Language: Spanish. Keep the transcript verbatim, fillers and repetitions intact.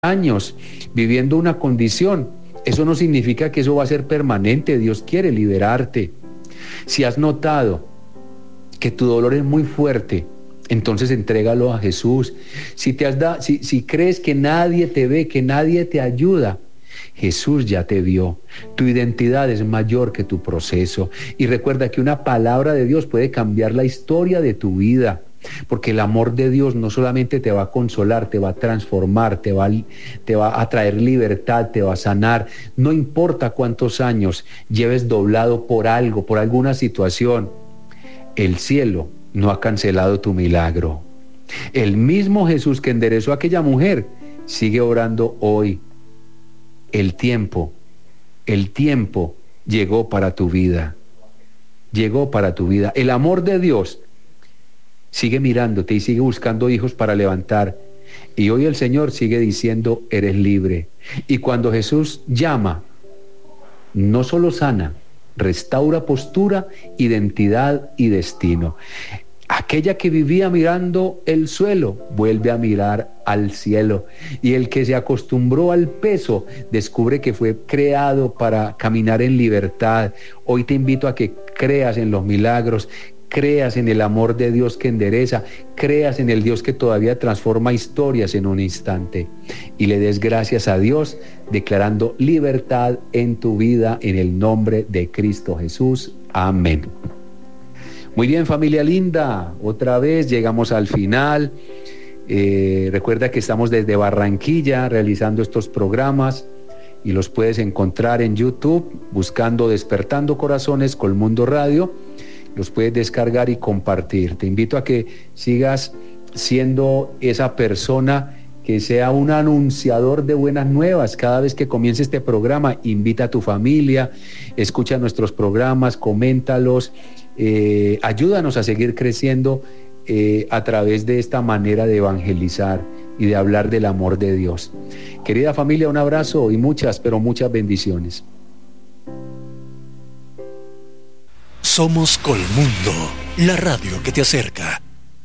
años viviendo una condición, eso no significa que eso va a ser permanente. Dios quiere liberarte. Si has notado que tu dolor es muy fuerte, entonces entrégalo a Jesús. Si te has da, si, si crees que nadie te ve, que nadie te ayuda, Jesús ya te vio. Tu identidad es mayor que tu proceso. Y recuerda que una palabra de Dios puede cambiar la historia de tu vida. Porque el amor de Dios no solamente te va a consolar, te va a transformar, te va, te va a traer libertad, te va a sanar. No importa cuántos años lleves doblado por algo, por alguna situación, el cielo no ha cancelado tu milagro. El mismo Jesús que enderezó a aquella mujer sigue orando hoy. El tiempo, el tiempo llegó para tu vida. Llegó para tu vida. El amor de Dios sigue mirándote y sigue buscando hijos para levantar. Y hoy el Señor sigue diciendo, eres libre. Y cuando Jesús llama, no solo sana, restaura postura, identidad y destino. Aquella que vivía mirando el suelo, vuelve a mirar al cielo. Y el que se acostumbró al peso, descubre que fue creado para caminar en libertad. Hoy te invito a que creas en los milagros, creas en el amor de Dios que endereza, creas en el Dios que todavía transforma historias en un instante, y le des gracias a Dios declarando libertad en tu vida en el nombre de Cristo Jesús. Amén. Muy bien, familia linda, otra vez llegamos al final. Eh, recuerda que estamos desde Barranquilla realizando estos programas y los puedes encontrar en YouTube buscando Despertando Corazones Colmundo Radio. Los puedes descargar y compartir. Te invito a que sigas siendo esa persona que sea un anunciador de buenas nuevas. Cada vez que comience este programa, invita a tu familia, escucha nuestros programas, coméntalos, eh, ayúdanos a seguir creciendo eh, a través de esta manera de evangelizar y de hablar del amor de Dios. Querida familia, un abrazo y muchas, pero muchas bendiciones. Somos Colmundo, la radio que te acerca.